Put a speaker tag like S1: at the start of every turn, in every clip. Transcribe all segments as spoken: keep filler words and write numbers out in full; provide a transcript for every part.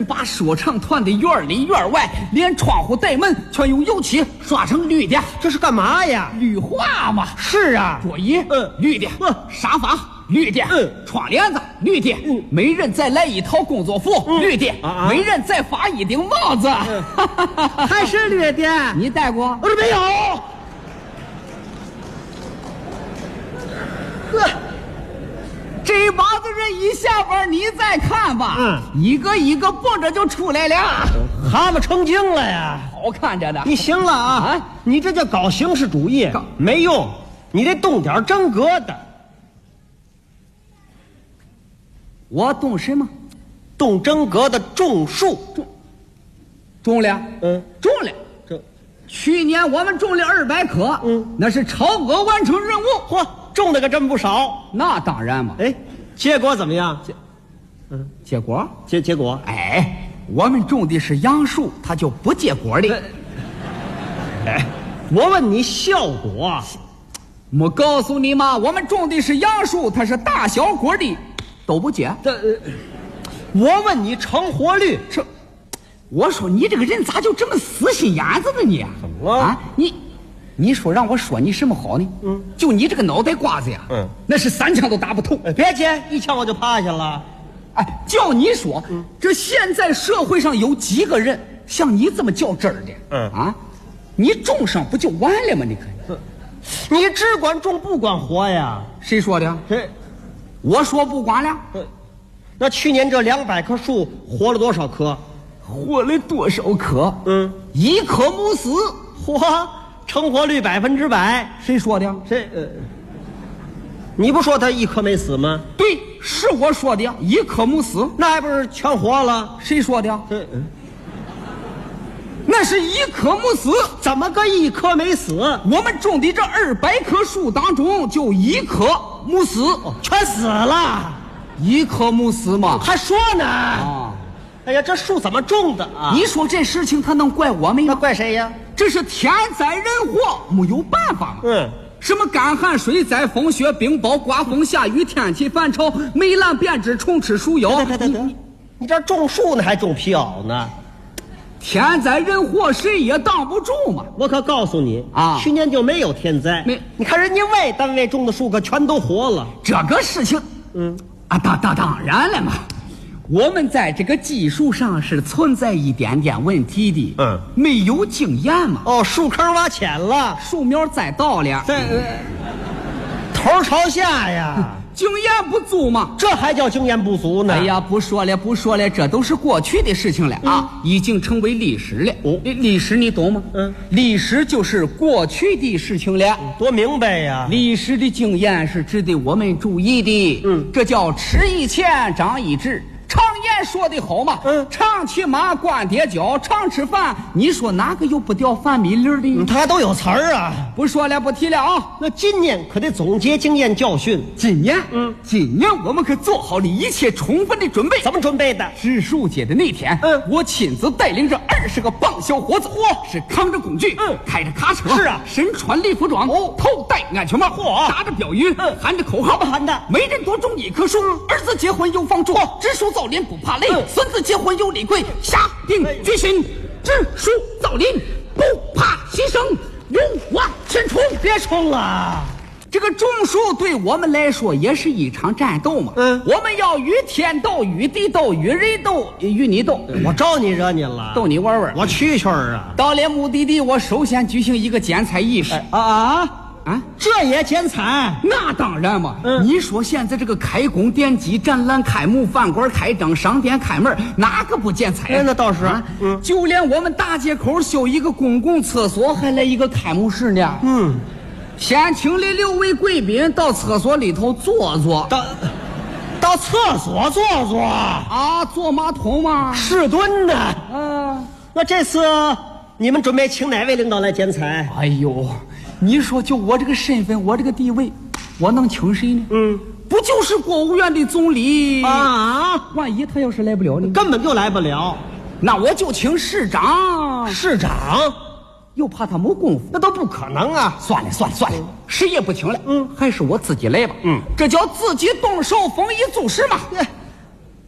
S1: 把说唱团的院里院外，连窗户带门全用油漆刷成绿的。
S2: 这是干嘛呀？
S1: 绿化嘛。
S2: 是啊，
S1: 桌椅，
S2: 嗯，
S1: 绿的，
S2: 嗯，
S1: 沙发，绿的，
S2: 嗯，
S1: 窗帘子，绿的，嗯，每人再来一套工作服，
S2: 嗯、
S1: 绿的，
S2: 啊，
S1: 每人再发一顶帽子，
S2: 嗯、还是绿的。
S1: 你戴过？
S2: 我说没有。
S1: 呵。这帮子人一下班，你再看吧，
S2: 嗯，
S1: 一个一个蹦着就出来了，
S2: 蛤蟆成精了呀，
S1: 好看着的。
S2: 你行了啊，啊你这叫搞形式主义，没用，你得动点真格的。
S1: 我动什么？
S2: 动真格的种树，
S1: 种，种了，
S2: 嗯，
S1: 种了。
S2: 这，
S1: 去年我们种了二百棵，
S2: 嗯，
S1: 那是超额完成任务。
S2: 嚯！种的可真不少，
S1: 那当然嘛。
S2: 哎，结果怎么样？
S1: 结，嗯，结果
S2: 结结果，
S1: 哎，我们种的是杨树，它就不结果的。
S2: 哎，我问你效果，
S1: 我告诉你嘛，我们种的是杨树，它是大小果的，都不结。
S2: 这，呃、我问你成活率，
S1: 是，我说你这个人咋就这么死心眼子呢？你
S2: 怎么了？
S1: 啊，你。你说让我说你什么好呢？嗯，就你这个脑袋瓜子呀，嗯，那是三枪都打不透。
S2: 哎、别介，一枪我就趴下了。
S1: 哎，叫你说，嗯，这现在社会上有几个人像你这么较真儿的？嗯啊，你种上不就完了吗？你看，
S2: 嗯、你只管种不管活呀？
S1: 谁说的？
S2: 谁？
S1: 我说不管了。
S2: 嗯，那去年这两百棵树活了多少棵？
S1: 活了多少棵？
S2: 嗯，
S1: 一棵没死。
S2: 嚯！成活率百分之百，
S1: 谁说的？
S2: 谁？呃，你不说他一颗没死吗？
S1: 对，是我说的，一颗没死，
S2: 那还不是全活了？
S1: 谁说的？
S2: 这，嗯，
S1: 那是一颗没死，
S2: 怎么个一颗没死？
S1: 我们种的这二百棵树当中，就一棵没死，
S2: 哦，全死了，
S1: 一棵没死嘛？
S2: 还说呢？
S1: 啊！
S2: 哎呀，这树怎么种的啊？
S1: 你说这事情他能怪我们吗？
S2: 那怪谁呀？
S1: 这是天灾人祸，没有办法嘛。
S2: 嗯，
S1: 什么干旱、水灾、风雪、冰雹、刮风下雨、天气反潮、霉烂变质、虫吃鼠咬。
S2: 对对对，你你这种树呢，还种皮袄呢？
S1: 天灾人祸谁也挡不住嘛。
S2: 我可告诉你
S1: 啊，
S2: 去年就没有天灾。
S1: 没，
S2: 你看人家外单位种的树可全都活了。
S1: 这个事情，嗯，啊，当当当然了嘛。我们在这个技术上是存在一点点问题的，
S2: 嗯，
S1: 没有经验嘛。
S2: 哦，树坑挖浅了，
S1: 树苗栽倒了，
S2: 在、呃、头朝下呀，
S1: 经验不足嘛。
S2: 这还叫经验不足呢？
S1: 哎呀，不说了不说了，这都是过去的事情了、嗯、啊，已经成为历史了。哦，历史你懂吗？嗯，历史就是过去的事情了。
S2: 多明白呀！
S1: 历史的经验是值得我们注意的。嗯，这叫吃一堑长一智。常言说的好嘛，嗯，常骑马，观跌跤，常吃饭。你说哪个有不掉饭米粒的？
S2: 嗯，他都有词儿啊。
S1: 不说了，不提了啊。
S2: 那今年可得总结经验教训。
S1: 今年，嗯，今年我们可做好了一切充分的准备。
S2: 怎么准备的？
S1: 植树节的那天，嗯，我亲自带领着二十个棒小伙子，嚯，是扛着工具，嗯，开着卡车，
S2: 是啊，
S1: 身穿礼服装，哦，头戴安全帽，嚯，打着标语，嗯，喊着口号，
S2: 喊的，
S1: 每人多种一棵树，儿子结婚有房住，植树造林不怕累，孙子结婚有礼贵，下定决心，植树造林不怕牺牲，勇往前冲。
S2: 别冲了，
S1: 这个种树对我们来说也是一场战斗嘛。嗯，我们要与天斗，与地斗，与人斗，与你斗。
S2: 我招你惹你了？
S1: 逗你玩玩。
S2: 我蛐蛐儿啊！
S1: 到了目的地，我首先举行一个剪彩仪式。
S2: 哎、啊啊！
S1: 啊，
S2: 这也剪彩？
S1: 那当然嘛。嗯，你说现在这个开工奠基、展览开幕、饭馆开张、商店开门，哪个不剪彩？
S2: 哎，那倒是。啊、
S1: 嗯，就连我们大街口修一个公共厕所，还来一个开幕式呢。
S2: 嗯，
S1: 先请了六位贵宾到厕所里头坐坐。
S2: 到到厕所坐坐
S1: 啊？坐马桶吗？
S2: 是蹲的。
S1: 嗯、
S2: 啊，那这次你们准备请哪位领导来剪彩？
S1: 哎呦。你说就我这个身份，我这个地位，我能请谁呢？嗯，不就是国务院的总理
S2: 啊？
S1: 万一他要是来不了呢？
S2: 根本就来不了，
S1: 那我就请市长。
S2: 市长
S1: 又怕他没功夫，
S2: 那都不可能啊！
S1: 算了算了算了，谁也不请了。
S2: 嗯，
S1: 还是我自己来吧。
S2: 嗯，
S1: 这叫自己动手，丰衣足食嘛。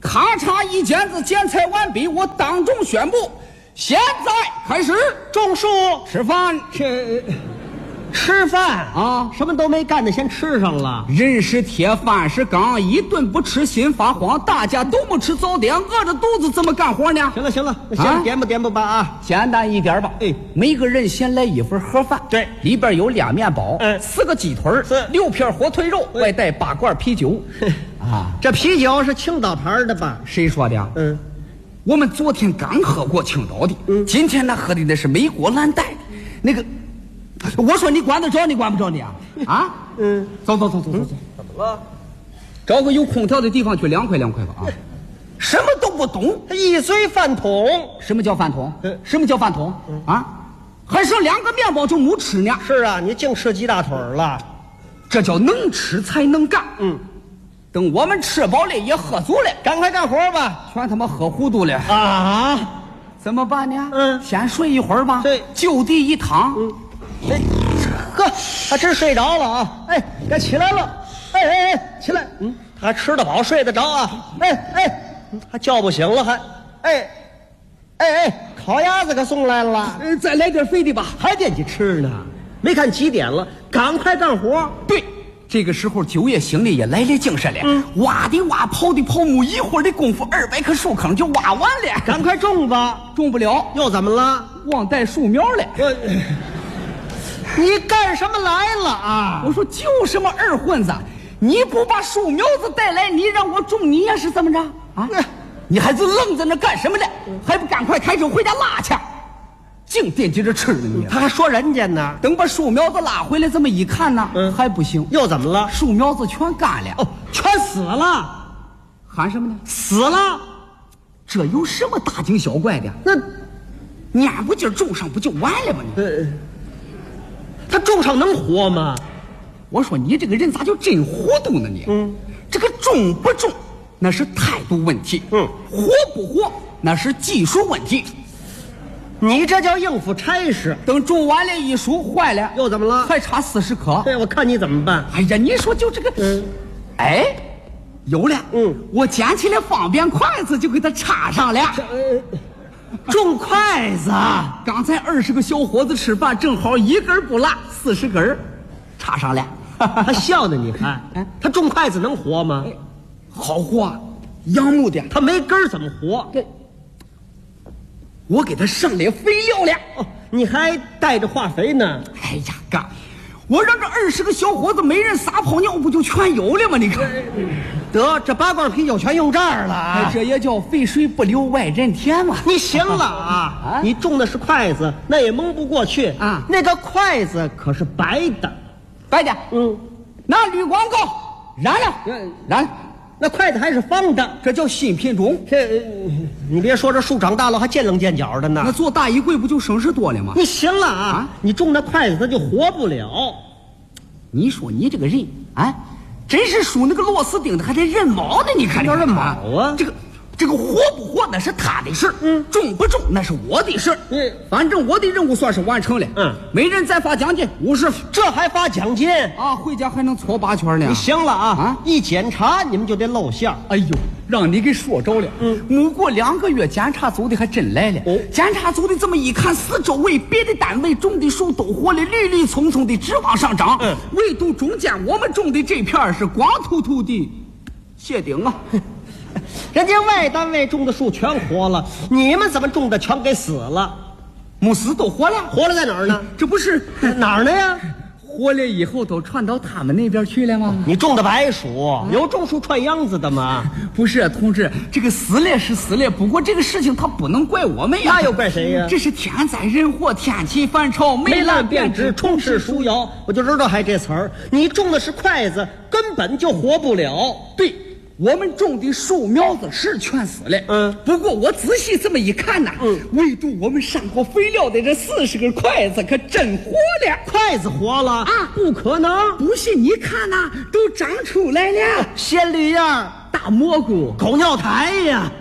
S1: 咔嚓一剪子剪裁完毕，我当众宣布，现在开始
S2: 种树
S1: 吃饭。
S2: 吃吃饭
S1: 啊，
S2: 什么都没干的先吃上了。
S1: 人是铁，饭是钢，一顿不吃心发慌。大家都不吃早点，饿着肚子怎么干活呢？
S2: 行了行了，那先点吧点吧吧啊，
S1: 简单一点吧。
S2: 哎，
S1: 每个人先来一份盒饭，
S2: 对，
S1: 里边有俩面包，
S2: 嗯，
S1: 四个鸡腿，
S2: 是
S1: 六片火腿肉，外带八罐啤酒。啊，
S2: 这啤酒是青岛牌的吧？
S1: 谁说的？
S2: 嗯，
S1: 我们昨天刚喝过青岛的，嗯，今天呢喝的那是美国蓝带，那个。我说你管得着你管不着你啊？啊，
S2: 嗯，
S1: 走走走走走走，
S2: 怎么了？
S1: 找个有空调的地方去凉快凉快吧啊！什么都不懂，
S2: 他一嘴饭桶。
S1: 什么叫饭桶？
S2: 嗯，
S1: 什么叫饭桶？嗯啊，还剩两个面包就没吃呢。
S2: 是啊，你净吃鸡大腿了，
S1: 这叫能吃才能干。
S2: 嗯，
S1: 等我们吃饱了也喝足了，
S2: 赶快干活吧。
S1: 全他妈喝糊涂了
S2: 啊！
S1: 怎么办呢？
S2: 嗯，
S1: 先睡一会儿吧。
S2: 对，
S1: 就地一躺。
S2: 嗯。哎，呵，他真睡着了啊！哎，该起来了！哎哎哎，起来！嗯，他还吃得饱，睡得着啊！哎哎，还叫不醒了还？哎，哎哎，烤鸭子可送来了，
S1: 呃，再来点肥的吧，
S2: 还惦记吃呢？没看几点了？赶快干活！
S1: 对，这个时候九爷心里也来了精神了。嗯，挖的挖，刨的刨，木一会儿的功夫，二百棵树坑就挖完了。
S2: 赶快种吧！
S1: 种不了，
S2: 又怎么了？
S1: 忘带树苗了。
S2: 我。你干什么来了啊？
S1: 我说就什么二混子，你不把树苗子带来，你让我种，你也是怎么着啊？你还是愣在那干什么呢？还不赶快开车回家拉去？净惦记着吃呢你。
S2: 他还说人家呢。
S1: 等把树苗子拉回来，这么一看呢，嗯，还不行。
S2: 又怎么了？
S1: 树苗子全干了，
S2: 哦，全死了。
S1: 喊什么呢？
S2: 死了。
S1: 这有什么大惊小怪的？
S2: 那
S1: 你俺不劲种上不就完了吗？你。呃
S2: 他种上能活吗？
S1: 我说你这个人咋就真糊涂呢你？
S2: 嗯，
S1: 这个种不种那是态度问题，
S2: 嗯，
S1: 活不活那是技术问题。
S2: 你这叫应付差事。
S1: 等种完了一熟坏了，
S2: 又怎么了？
S1: 还差四十颗。
S2: 对，我看你怎么办？
S1: 哎呀，你说就这个，嗯，哎，有了，
S2: 嗯，
S1: 我捡起来方便筷子就给它插上了。
S2: 呃种筷子，
S1: 刚才二十个小伙子吃饭，正好一根不落，四十根插上了。
S2: 他笑呢，你看，他种筷子能活吗？
S1: 好活，杨木的，
S2: 他没根怎么活？
S1: 对，我给他上了肥料了。
S2: 哦，你还带着化肥呢？
S1: 哎呀，哥，我让这二十个小伙子每人撒泡尿，不就全有了吗？你看。
S2: 得，这八罐啤酒全用这儿了啊！
S1: 这也叫肥水不流外人田嘛。
S2: 你行了啊！啊你种的是筷子，那也蒙不过去
S1: 啊。
S2: 那个筷子可是白的，
S1: 白的。
S2: 嗯，
S1: 拿铝广告染了，染了。
S2: 那筷子还是方的，
S1: 这叫新品种。
S2: 这，你别说，这树长大了还见棱见角的呢。
S1: 那做大衣柜不就省事多了吗？
S2: 你行了啊！啊你种那筷子它就活不了。
S1: 你说你这个人啊！真是属那个螺丝钉的，还得认毛呢。你看
S2: 叫认毛啊！
S1: 这个这个活不活那是他的事，嗯，种不种那是我的事，
S2: 嗯，
S1: 反正我的任务算是完成了，
S2: 嗯，
S1: 每人再发奖金五十，
S2: 这还发奖金
S1: 啊？回家还能搓八圈呢。
S2: 你行了啊！啊，一检查你们就得露馅。
S1: 哎呦，让你给说着了，嗯，没过两个月，检查组的还真来了。哦，检查组的这么一看，四周围别的单位种的树都活了，绿绿葱葱的直往上涨，嗯，唯独中间我们种的这片是光秃秃的谢顶啊。
S2: 人家外单位种的树全活了，你们怎么种的全给死了？
S1: 没死都活了，
S2: 活了在哪儿呢？
S1: 这不是
S2: 哪儿呢呀？
S1: 活了以后都传到他们那边去了吗？
S2: 你种的白薯，有种树串秧子的吗？
S1: 不是，同志，这个死了是死了，不过这个事情他不能怪我们呀。
S2: 那又怪谁呀？
S1: 这是天灾人祸，天气反潮，
S2: 霉烂变质，虫吃鼠咬。我就知道还这词儿。你种的是筷子，根本就活不了。
S1: 对。我们种的树苗子是全死了，嗯，不过我仔细这么一看呐，嗯，唯独我们上过肥料的这四十根筷子可真活了，
S2: 筷子活了啊？不可能！
S1: 不信你看呐，都长出来了，
S2: 鲜绿叶、
S1: 大蘑菇、
S2: 狗尿苔呀。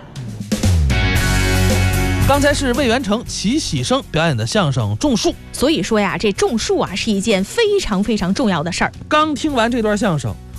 S3: 刚才是魏元成、齐喜生表演的相声《种树》。
S4: 所以说呀，这种树啊是一件非常非常重要的事儿。
S3: 刚听完这段相声，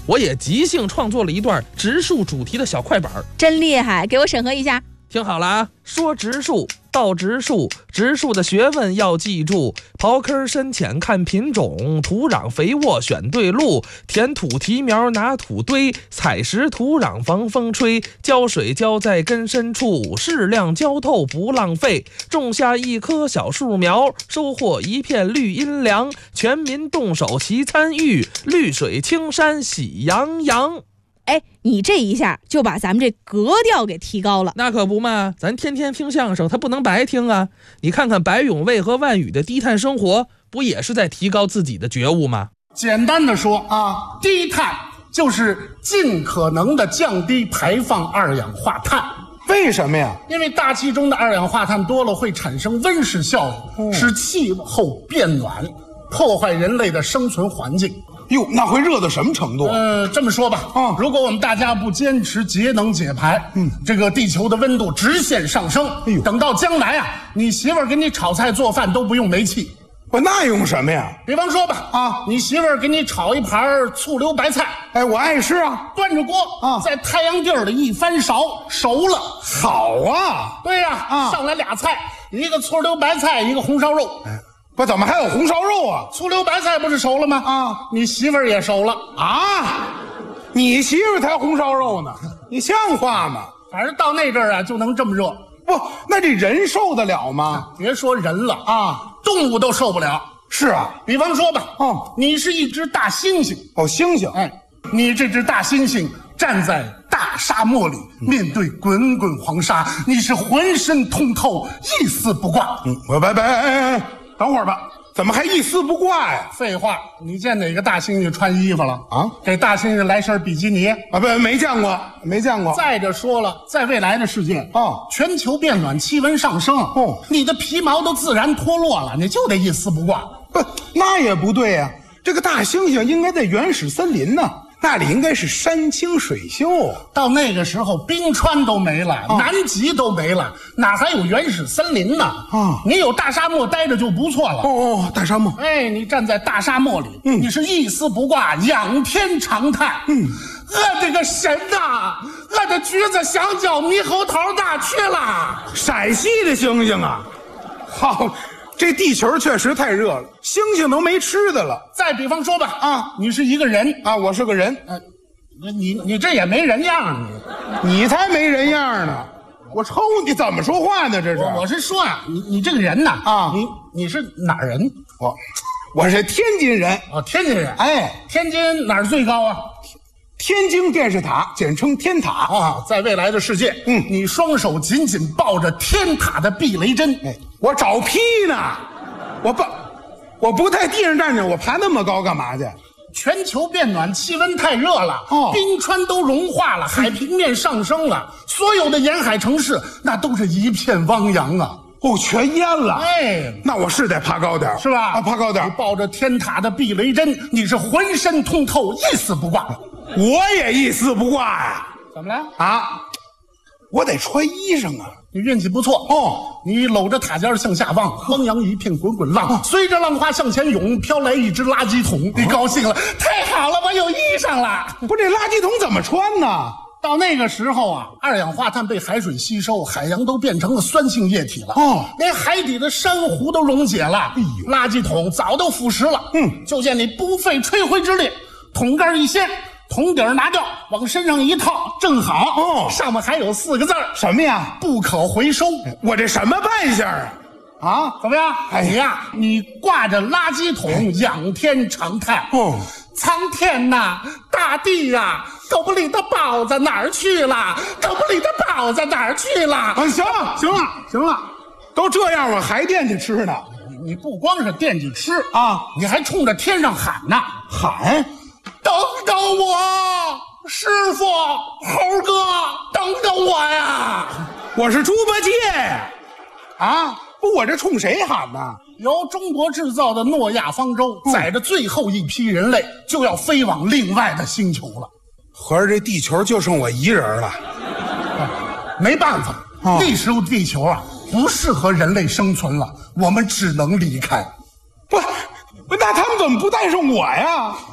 S3: 我也即兴创作了一段植树主题的小快板。
S4: 真厉害，给我审核一下。
S3: 听好了啊，说植树到植树，植树的学问要记住，刨坑深浅看品种，土壤肥沃选对路，填土提苗拿土堆，采实土壤防风吹，浇水浇在根深处，适量浇透不浪费，种下一棵小树苗，收获一片绿阴凉，全民动手齐参与，绿水青山喜洋洋。
S4: 哎，你这一下就把咱们这格调给提高了。
S3: 那可不嘛，咱天天听相声，他不能白听啊！你看看白永卫和万宇的低碳生活，不也是在提高自己的觉悟吗？
S5: 简单的说啊，低碳就是尽可能的降低排放二氧化碳。
S6: 为什么呀？
S5: 因为大气中的二氧化碳多了会产生温室效应，嗯、使气候变暖，破坏人类的生存环境。
S6: 哟，那会热到什么程度？
S5: 呃，这么说吧，啊，如果我们大家不坚持节能减排，嗯，这个地球的温度直线上升。哎呦，等到将来啊，你媳妇儿给你炒菜做饭都不用煤气。
S6: 我那用什么呀？
S5: 比方说吧，啊，你媳妇儿给你炒一盘醋溜白菜，
S6: 哎，我爱吃啊，
S5: 端着锅啊，在太阳地儿里一翻勺，熟了。
S6: 好啊，
S5: 对呀，啊，上来俩菜，一个醋溜白菜，一个红烧肉。哎，
S6: 不，怎么还有红烧肉啊？
S5: 醋溜白菜不是熟了吗？啊，你媳妇儿也熟了
S6: 啊，你媳妇儿才红烧肉呢，你像话吗？
S5: 反正到那阵儿啊，就能这么热。
S6: 不，那这人受得了吗？
S5: 别说人了啊，动物都受不了。
S6: 是啊，
S5: 比方说吧，哦，你是一只大猩猩。
S6: 哦，猩猩。
S5: 哎，你这只大猩猩站在大沙漠里，嗯、面对滚滚黄沙，你是浑身通透，一丝不挂。
S6: 嗯，我拜拜，哎哎，等会儿吧。怎么还一丝不挂呀？
S5: 废话，你见哪个大猩猩穿衣服了啊？给大猩猩来身比基尼
S6: 啊？不，没见过，没见过。
S5: 再者说了，在未来的世界哦，全球变暖，气温上升哦，你的皮毛都自然脱落了，你就得一丝不挂。
S6: 不，那也不对呀、啊。这个大猩猩应该在原始森林呢，那里应该是山清水秀。
S5: 到那个时候，冰川都没了，哦、南极都没了，哪还有原始森林呢？啊、哦，你有大沙漠待着就不错了。
S6: 哦哦，大沙漠。
S5: 哎，你站在大沙漠里，嗯，你是一丝不挂，仰天长叹。嗯，我的个神呐！我的橘子、香蕉、猕猴桃哪去了？
S6: 陕西的猩猩啊！好。这地球确实太热了，猩猩都没吃的了。
S5: 再比方说吧，啊，你是一个人
S6: 啊，我是个人，
S5: 呃，你你这也没人样，
S6: 你你才没人样呢！我抽你怎么说话呢？这是
S5: 我我是说呀、啊，你你这个人呐，啊，你你是哪儿人？
S6: 我我是天津人。
S5: 哦，天津人。
S6: 哎，
S5: 天津哪儿最高啊？
S6: 天津电视塔，简称天塔
S5: 啊，在未来的世界，嗯，你双手紧紧抱着天塔的避雷针，哎，
S6: 我找屁呢，我不，我不在地上站着，我爬那么高干嘛去？
S5: 全球变暖，气温太热了，哦，冰川都融化了，海平面上升了，所有的沿海城市那都是一片汪洋啊。
S6: 哦，全淹了！
S5: 哎，
S6: 那我是得爬高点，
S5: 是吧？
S6: 啊，爬高点。
S5: 抱着天塔的避雷针，你是浑身通透，一丝不挂。
S6: 我也一丝不挂呀！
S5: 怎么了？
S6: 啊，我得穿衣裳啊！
S5: 你运气不错哦，你搂着塔尖向下望，汪洋一片滚滚浪，哦、随着浪花向前涌，飘来一只垃圾桶，哦、你高兴了，太好了，我有衣裳了。
S6: 不，这垃圾桶怎么穿呢？
S5: 到那个时候啊，二氧化碳被海水吸收，海洋都变成了酸性液体了。哦，连海底的珊瑚都溶解了。哎呦，垃圾桶早都腐蚀了。嗯，就见你不费吹灰之力，桶盖一掀，桶底儿拿掉，往身上一套，正好。哦，上面还有四个字儿，
S6: 什么呀？
S5: 不可回收。
S6: 我这什么扮相啊？
S5: 啊，怎么样？哎呀，你挂着垃圾桶，仰天长叹。哦。苍天呐，大地呀、啊，狗不理的包子哪儿去了？狗不理的包子哪儿去了？
S6: 啊，行了，行了，行了，都这样我还惦记吃呢。
S5: 你你不光是惦记吃啊，你还冲着天上喊呢，
S6: 喊，
S5: 等等我，师傅，猴哥，等等我呀！
S6: 我是猪八戒，啊，不，我这冲谁喊呢？
S5: 由中国制造的诺亚方舟载着最后一批人类，就要飞往另外的星球了。
S6: 合着这地球就剩我一人了，
S5: 没办法，哦、那时候地球啊不适合人类生存了，我们只能离开。
S6: 不，那他们怎么不带上我呀？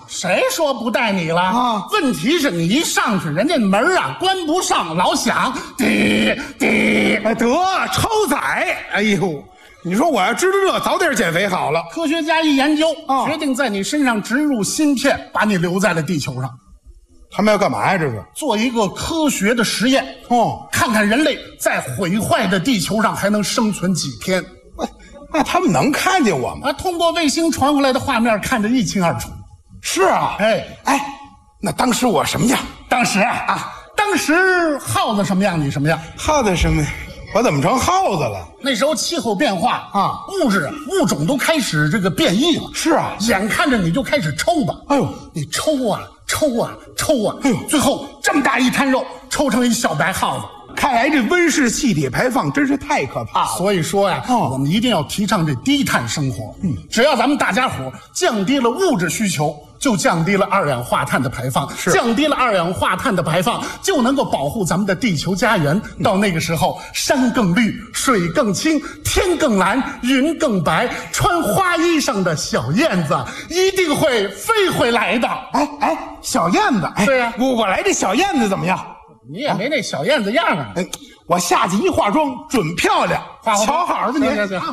S5: 谁说不带你了
S6: 啊？
S5: 问题是你一上去，人家门啊关不上，老响，滴滴。
S6: 哎，得超载！哎呦，你说我要知道这，早点减肥好了。
S5: 科学家一研究，
S6: 啊
S5: 决定在你身上植入芯片，把你留在了地球上，
S6: 他们要干嘛呀？这是？
S5: 做一个科学的实验，
S6: 哦，
S5: 看看人类在毁坏的地球上还能生存几天。
S6: 喂，那他们能看见我吗？
S5: 啊，通过卫星传回来的画面看得一清二楚。
S6: 是啊，
S5: 哎
S6: 哎，那当时我什么样？
S5: 当时啊啊，当时耗子什么样，你什么样？
S6: 耗子什么？我怎么成耗子了？
S5: 那时候气候变化
S6: 啊，
S5: 物质物种都开始这个变异了。
S6: 是啊，
S5: 眼看着你就开始抽吧。
S6: 哎呦，
S5: 你抽啊抽啊抽啊，
S6: 哎呦，
S5: 最后这么大一滩肉，抽成一小白耗子。
S6: 看来这温室气体排放真是太可怕了。
S5: 所以说呀，
S6: 哦
S5: 我们一定要提倡这低碳生活。嗯，只要咱们大家伙降低了物质需求，就降低了二氧化碳的排放。
S6: 是
S5: 降低了二氧化碳的排放，就能够保护咱们的地球家园。嗯、到那个时候，山更绿，水更清，天更蓝，云更白，穿花衣裳的小燕子一定会飞回来的。
S6: 哎哎，小燕子，哎，
S5: 对呀
S6: 我我来这小燕子怎么样？
S5: 你也没那小燕子样啊！
S6: 哎，我下去一化妆，准漂亮，
S5: 化化
S6: 瞧好的你。
S5: 行行行。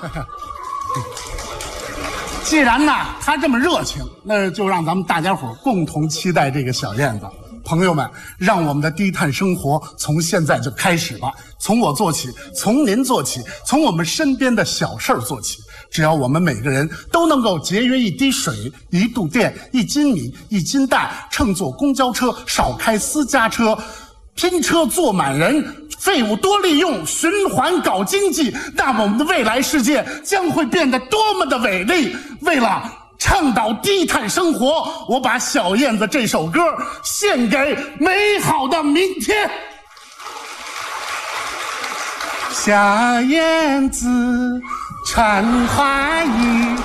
S5: 既然呢他这么热情，那就让咱们大家伙共同期待这个小燕子。朋友们，让我们的低碳生活从现在就开始吧，从我做起，从您做起，从我们身边的小事儿做起。只要我们每个人都能够节约一滴水、一度电、一斤米、一斤蛋，乘坐公交车，少开私家车，拼车坐满人，废物多利用，循环搞经济，那么我们的未来世界将会变得多么的伟丽。为了倡导低碳生活，我把《小燕子》这首歌献给美好的明天。小燕子穿花衣，